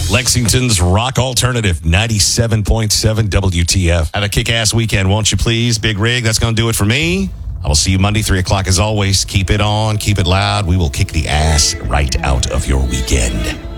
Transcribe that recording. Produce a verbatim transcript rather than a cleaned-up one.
Lexington's Rock Alternative, ninety-seven point seven W T F. Have a kick-ass weekend, won't you please? Big Rig, that's going to do it for me. I will see you Monday, three o'clock as always. Keep it on, keep it loud. We will kick the ass right out of your weekend.